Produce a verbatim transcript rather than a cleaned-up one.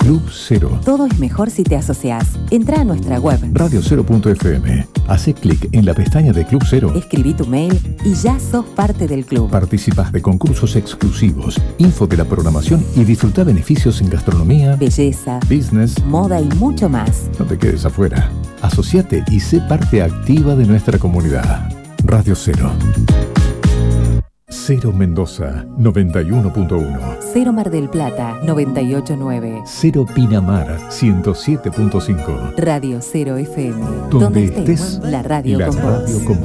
Club Cero. Todo es mejor si te asociás. Entra a nuestra web radio cero punto f m. Hacé clic en la pestaña de Club Cero. Escribí tu mail y ya sos parte del club. Participás de concursos exclusivos, info de la programación y disfruta beneficios en gastronomía, belleza, business, moda y mucho más. No te quedes afuera. Asociate y sé parte activa de nuestra comunidad. Radio Cero. Cero Mendoza, noventa y uno punto uno. Cero Mar del Plata, noventa y ocho punto nueve. Cero Pinamar, ciento siete punto cinco. Radio Cero F M. Donde, Donde estés, estés, la radio la con radio vos. con vos.